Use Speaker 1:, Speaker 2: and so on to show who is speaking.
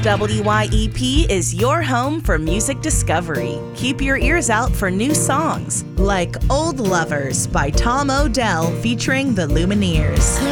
Speaker 1: WYEP is your home for music discovery. Keep your ears out for new songs like Old Lovers by Tom Odell featuring the Lumineers.